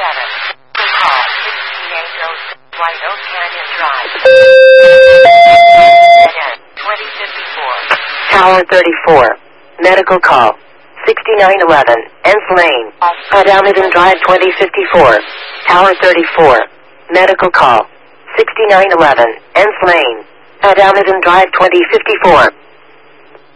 Call 6806 White Oak Canyon Drive. 2054. Tower 34. Medical call. 6911. Ents Lane. Adamson Drive 2054. Tower 34. Medical call. 6911. Ents Lane. Adamson Drive 2054.